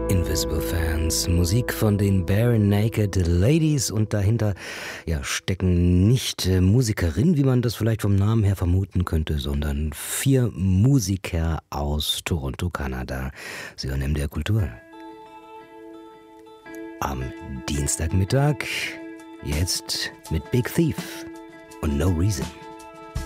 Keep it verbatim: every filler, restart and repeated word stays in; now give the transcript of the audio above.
Invisible Fans, Musik von den Bare Naked Ladies, und dahinter ja, stecken nicht äh, Musikerinnen, wie man das vielleicht vom Namen her vermuten könnte, sondern vier Musiker aus Toronto, Kanada. Sie hören M D R Kultur. Am Dienstagmittag, jetzt mit Big Thief und No Reason.